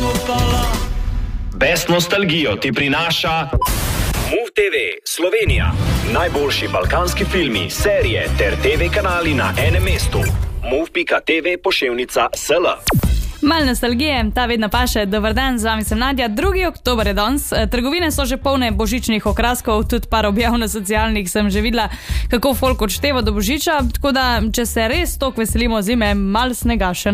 Best nostalgijo ti prinaša MOVE TV Slovenija. Najboljši balkanski filmi, serije ter TV kanali na enem mestu. move.tv/SL. Mal nostalgije, ta vedno paše. Dobar dan, z vami sem Nadja. 2. oktober je danes. Trgovine so že polne božičnih okraskov, tudi par objav na socialnih sem že videla, kako folk odšteva do božiča, tako da, če se res toliko veselimo zime, mal snega še